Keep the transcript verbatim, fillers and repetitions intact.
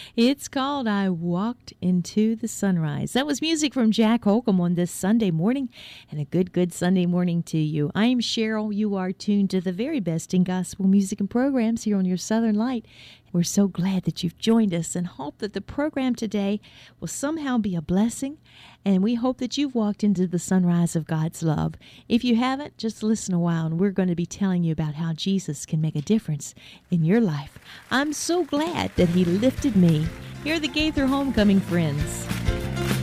It's called I Walked Into the Sunrise. That was music from Jack Holcomb on this Sunday morning, and a good, good Sunday morning to you. I'm Cheryl. You are tuned to the very best in gospel music and programs here on your Southern Light. We're so glad that you've joined us and hope that the program today will somehow be a blessing, and we hope that you've walked into the sunrise of God's love. If you haven't, just listen a while, and we're going to be telling you about how Jesus can make a difference in your life. I'm so glad that he lifted me. Here are the Gaither Homecoming Friends.